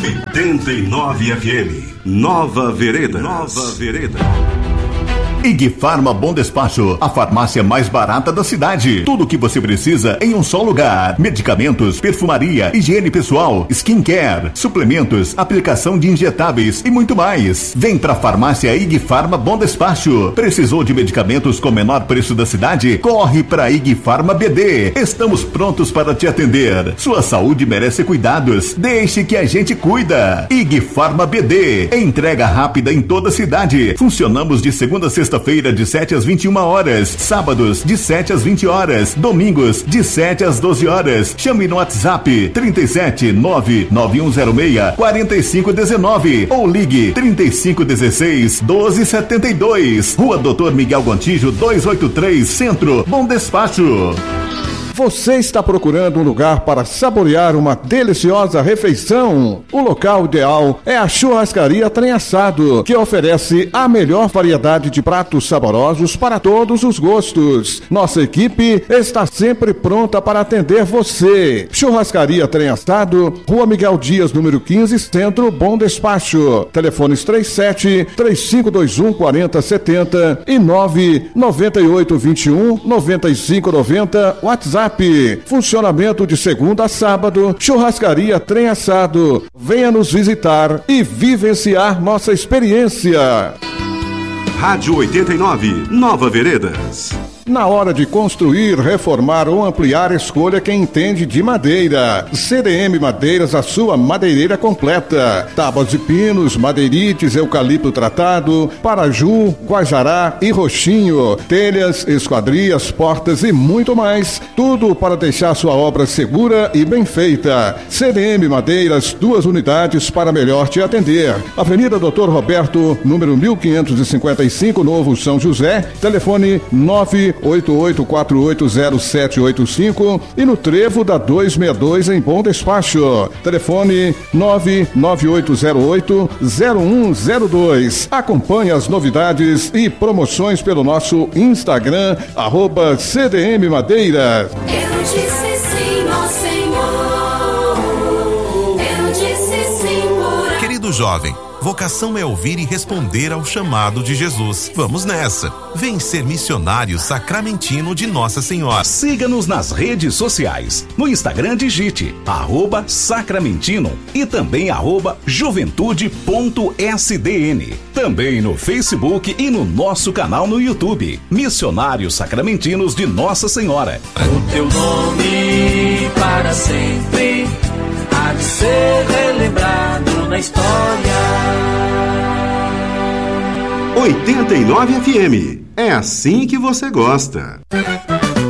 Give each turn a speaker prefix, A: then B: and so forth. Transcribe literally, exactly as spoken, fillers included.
A: oitenta e nove F M. Nova Vereda. Nova Vereda.
B: Igfarma Bom Despacho, a farmácia mais barata da cidade. Tudo o que você precisa em um só lugar. Medicamentos, perfumaria, higiene pessoal, skincare, suplementos, aplicação de injetáveis e muito mais. Vem pra farmácia Igfarma Bom Despacho. Precisou de medicamentos com menor preço da cidade? Corre pra Igfarma B D. Estamos prontos para te atender. Sua saúde merece cuidados. Deixe que a gente cuida. Igfarma B D. Entrega rápida em toda a cidade. Funcionamos de segunda a sexta Sexta-feira de sete às vinte e uma horas, sábados de sete às vinte horas, domingos de sete às doze horas. Chame no WhatsApp trinta e sete, nove nove um zero seis, quatro cinco um nove ou ligue trinta e cinco dezesseis, doze setenta e dois. Rua Doutor Miguel Gontijo duzentos e oitenta e três, Centro. Bom Despacho.
C: Você está procurando um lugar para saborear uma deliciosa refeição? O local ideal é a Churrascaria Trem Assado, que oferece a melhor variedade de pratos saborosos para todos os gostos. Nossa equipe está sempre pronta para atender você. Churrascaria Trem Assado, Rua Miguel Dias, número quinze, Centro, Bom Despacho. Telefones trinta e sete, três cinco dois um, quatro zero sete zero e nove nove oito dois um, nove cinco nove zero, WhatsApp. Funcionamento de segunda a sábado. Churrascaria Trem Assado. Venha nos visitar e vivenciar nossa experiência.
A: Rádio oitenta e nove, Nova Veredas.
C: Na hora de construir, reformar ou ampliar, escolha quem entende de madeira. C D M Madeiras, a sua madeireira completa. Tábuas de pinos, madeirites, eucalipto tratado, paraju, guajará e roxinho, telhas, esquadrias, portas e muito mais. Tudo para deixar sua obra segura e bem feita. C D M Madeiras, duas unidades para melhor te atender. Avenida Doutor Roberto, número mil quinhentos e cinquenta e cinco, Novo São José. Telefone nove oito oito quatro oito zero sete oito cinco e no Trevo da duzentos e sessenta e dois em Bom Despacho. Telefone nove nove oito zero oito zero um zero dois. Acompanhe as novidades e promoções pelo nosso Instagram, arroba C D M Madeira.
D: Eu disse sim, ó Senhor. Eu disse sim por...
E: Querido jovem, vocação é ouvir e responder ao chamado de Jesus. Vamos nessa. Vem ser missionário sacramentino de Nossa Senhora.
F: Siga-nos nas redes sociais. No Instagram digite arroba sacramentino e também arroba juventude.sdn. Também no Facebook e no nosso canal no YouTube. Missionários Sacramentinos de Nossa Senhora.
G: O teu nome para sempre há de ser relembrado na história.
A: oitenta e nove F M. É assim que você gosta.